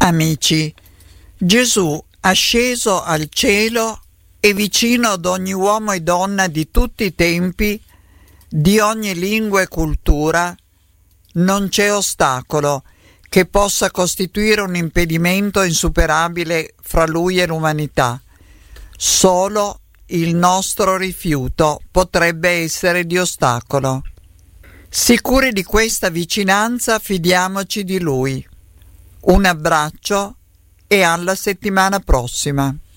Amici, Gesù, asceso al cielo, è vicino ad ogni uomo e donna di tutti i tempi, di ogni lingua e cultura. Non c'è ostacolo che possa costituire un impedimento insuperabile fra lui e l'umanità. Solo il nostro rifiuto potrebbe essere di ostacolo. Sicuri di questa vicinanza, fidiamoci di lui. Un abbraccio e alla settimana prossima.